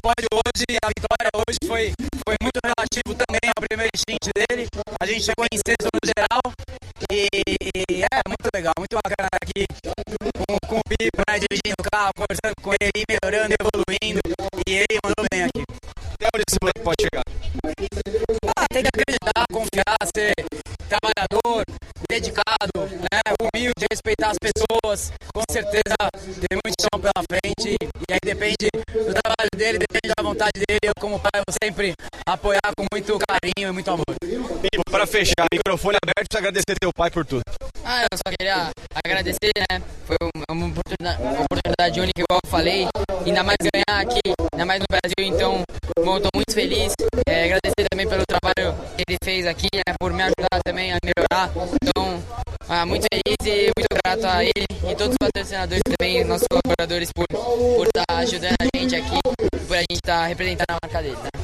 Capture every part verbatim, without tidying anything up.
pódio hoje, a vitória hoje foi, foi muito relativo também ao primeiro stint dele. A gente chegou em sexto no geral e, e é muito legal, muito bacana aqui com, com o Pipo, né, dirigindo o carro, conversando com ele, melhorando, evoluindo, e ele mandou bem aqui. Até onde esse moleque pode chegar? Ah, tem que acreditar, confiar, ser trabalhador, dedicado, né, humilde, respeitar as pessoas. Com certeza tem muito chão pela frente e aí depende do trabalho dele, depende da vontade dele. Eu, como pai, vou sempre apoiar com muito carinho e muito amor. Pipo, para fechar, microfone aberto, te agradecer teu pai por tudo. Ah, eu só queria agradecer, né? Foi uma oportunidade, uma oportunidade única, igual eu falei. Ainda mais ganhar aqui, ainda mais no Brasil, então, bom, eu tô muito feliz. É, agradecer também pelo trabalho que ele fez aqui, né, por me ajudar também a melhorar. Então, ah, muito feliz e muito grato a ele e todos os patrocinadores também, nossos colaboradores, por por estar tá ajudando a gente aqui, por a gente estar tá representando a marca dele, né?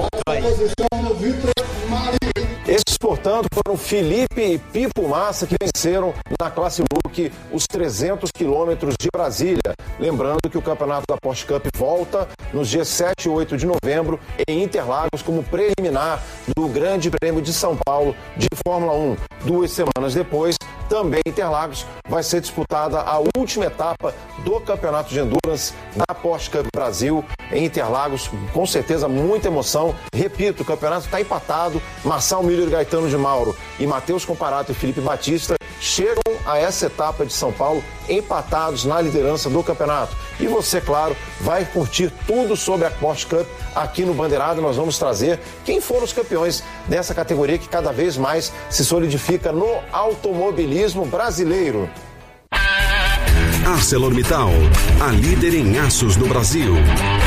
Esses, portanto, foram Felipe e Pipo Massa que venceram na classe Look os trezentos quilômetros de Brasília. Lembrando que o campeonato da Porsche Cup volta nos dias sete e oito de novembro em Interlagos como preliminar do Grande Prêmio de São Paulo de Fórmula um. Duas semanas depois, também em Interlagos, vai ser disputada a última etapa do Campeonato de Endurance da Porsche Cup Brasil em Interlagos. Com certeza, muita emoção. Repito, o campeonato está empatado. Marçal Miller, Gaetano de Mauro e Matheus Comparato e Felipe Batista chegam a essa etapa de São Paulo empatados na liderança do campeonato. E você, claro, vai curtir tudo sobre a Porsche Cup aqui no Bandeirada. Nós vamos trazer quem foram os campeões dessa categoria que cada vez mais se solidifica no automobilismo brasileiro. ArcelorMittal, a líder em aços no Brasil.